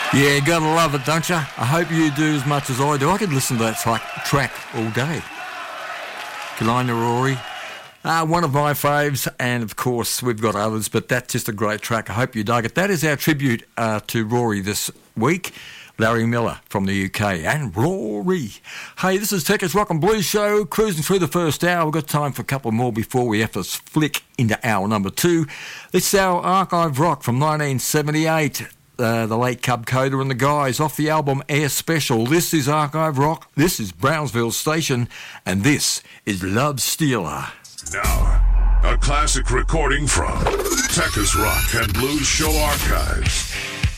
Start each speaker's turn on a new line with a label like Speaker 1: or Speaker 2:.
Speaker 1: Yeah, gotta love it, don't you? I hope you do as much as I do. I could listen to that track all day. Good on you, Rory. One of my faves, and of course we've got others, but that's just a great track. I hope you dug it. That is our tribute to Rory this week. Larry Miller from the UK, and Rory. Hey, this is Techers Rock and Blues Show, cruising through the first hour. We've got time for a couple more before we have to flick into hour number 2. This is our archive rock from 1978. The late Cub Coda and the Guys off the album Air Special. This is Archive Rock, this is Brownsville Station, and this is Love Stealer.
Speaker 2: Now, a classic recording from Techers Rock and Blues Show Archives.